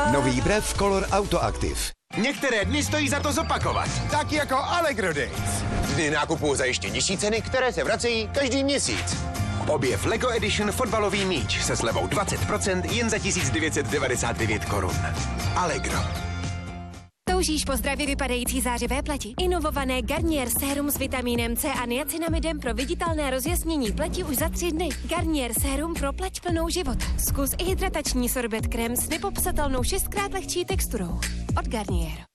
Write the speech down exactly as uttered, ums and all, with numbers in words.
Nový Brev Color Autoactive. Některé dny stojí za to zopakovat. Tak jako Allegro Days. Dny nákupu za ještě nižší ceny, které se vracejí každý měsíc. Objev Lego Edition fotbalový míč se slevou dvacet procent jen za tisíc devět set devadesát devět korun. Allegro. Toužíš po zdravě vypadající zářivé pleti? Inovované Garnier sérum s vitamínem C a niacinamidem pro viditelné rozjasnění pleti už za tři dny. Garnier sérum pro pleť plnou života. Zkus i hydratační sorbet krém s nepopsatelnou šestkrát lehčí texturou. Od Garnier.